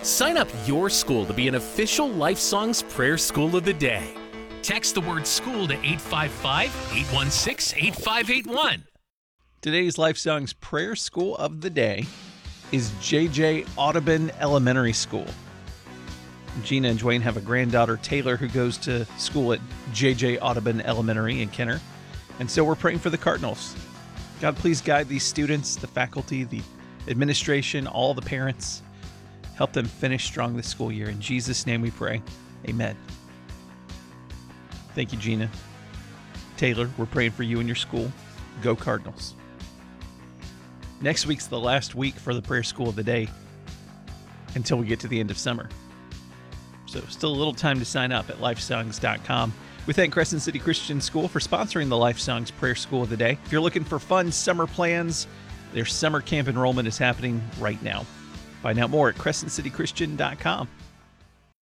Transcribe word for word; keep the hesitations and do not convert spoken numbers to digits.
Sign up your school to be an official LifeSongs Prayer School of the Day. Text the word school to eight five five, eight one six, eight five eight one. Today's LifeSongs Prayer School of the Day is J J Audubon Elementary School. Gina and Dwayne have a granddaughter, Taylor, who goes to school at J J Audubon Elementary in Kenner. And so we're praying for the Cardinals. God, please guide these students, the faculty, the administration, all the parents. Help them finish strong this school year. In Jesus' name we pray. Amen. Thank you, Gina. Taylor, we're praying for you and your school. Go Cardinals. Next week's the last week for the prayer school of the day until we get to the end of summer. So still a little time to sign up at lifesongs dot com. We thank Crescent City Christian School for sponsoring the LifeSongs Prayer School of the Day. If you're looking for fun summer plans, their summer camp enrollment is happening right now. Find out more at crescent city christian dot com.